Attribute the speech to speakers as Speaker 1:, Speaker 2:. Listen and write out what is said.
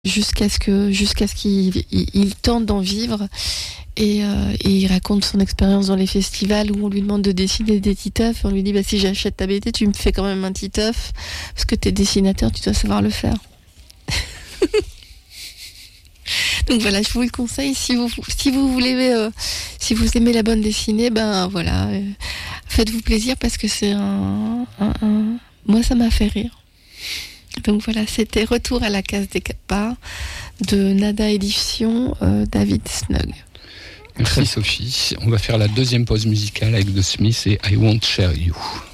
Speaker 1: jusqu'à ce qu'il tente d'en vivre. Et il raconte son expérience dans les festivals où on lui demande de dessiner des titeufs. On lui dit si j'achète ta BD, tu me fais quand même un titeuf parce que t'es dessinateur, tu dois savoir le faire. Donc voilà, je vous le conseille si vous voulez, si vous aimez la bande dessinée, faites-vous plaisir parce que c'est moi ça m'a fait rire. Donc voilà, c'était Retour à la case des Kappas de Nada Édition, David Snug.
Speaker 2: Merci Sophie. On va faire la deuxième pause musicale avec The Smiths et I Won't Share You.